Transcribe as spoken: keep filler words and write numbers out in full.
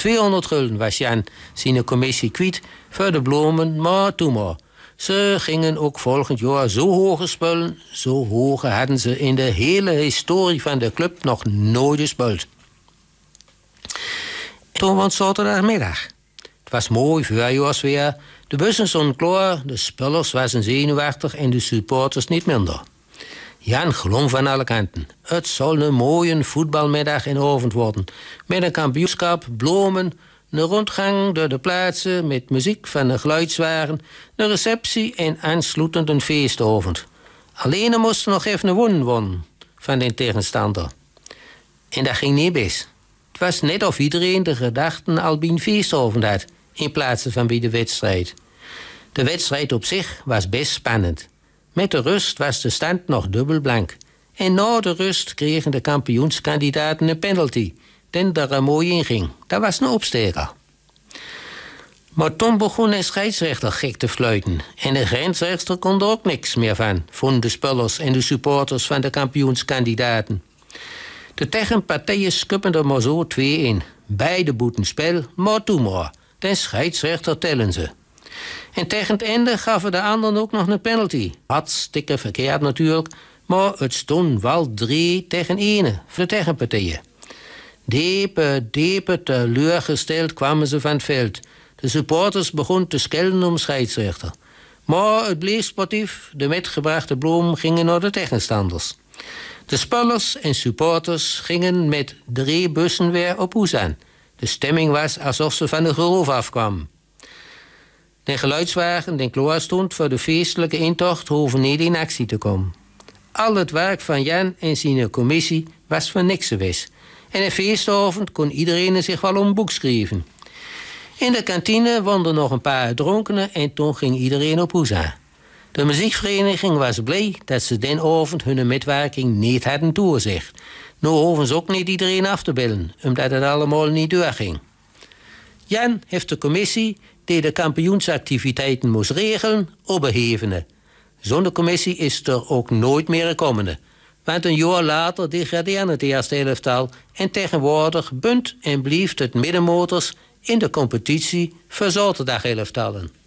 tweehonderd gulden was Jan zijn commissie kwijt voor de bloemen, maar toen maar. Ze gingen ook volgend jaar zo hoge spullen, zo hoge hadden ze in de hele historie van de club nog nooit gespeeld. Toen was zaterdagmiddag. Het was mooi voorjaarsweer, de bussen stonden klaar, de spelers waren zenuwachtig en de supporters niet minder. Jan glom van alle kanten. Het zal een mooie voetbalmiddag en avond worden. Met een kampioenschap, bloemen, een rondgang door de plaatsen met muziek van de geluidswagen, een receptie en aansluitend een feestavond. Alleen er moest nog even wonnen worden van de tegenstander. En dat ging niet best. Het was net of iedereen de gedachten al bij een feestavond had, in plaats van bij de wedstrijd. De wedstrijd op zich was best spannend. Met de rust was de stand nog dubbel blank. En na de rust kregen de kampioenskandidaten een penalty, den er mooi in ging. Dat was een opsteker. Maar toen begon de scheidsrechter gek te fluiten. En de grensrechter kon er ook niks meer van, vonden de spelers en de supporters van de kampioenskandidaten. De tegenpartijen skuppen er maar zo twee in. Beide boeten spel, maar toe maar. Den scheidsrechter tellen ze. En tegen het einde gaven de anderen ook nog een penalty. Hartstikke verkeerd natuurlijk, maar het stond wel drie tegen één voor de tegenpartijen. Diepe, diepe teleurgesteld kwamen ze van het veld. De supporters begonnen te schelden om scheidsrechter. Maar het bleef sportief, de metgebrachte bloemen gingen naar de tegenstanders. De spelers en supporters gingen met drie bussen weer op hoes aan. De stemming was alsof ze van de geloof afkwamen. De geluidswagen die klaar stond voor de feestelijke intocht hoeven niet in actie te komen. Al het werk van Jan en zijn commissie was voor niks geweest. En een feestavond kon iedereen zich wel om een boek schrijven. In de kantine woonden nog een paar dronkenen en toen ging iedereen op hoes aan. De muziekvereniging was blij dat ze den avond hun metwerking niet hadden toegezegd. Nu hoeven ze ook niet iedereen af te bellen, omdat het allemaal niet doorging. Jan heeft de commissie die de kampioensactiviteiten moest regelen, opgehevene. Zonder commissie is er ook nooit meer gekomen. Want een jaar later degradeerde het eerste elftal en tegenwoordig bunt en blieft het middenmotors in de competitie voor zaterdag elftallen.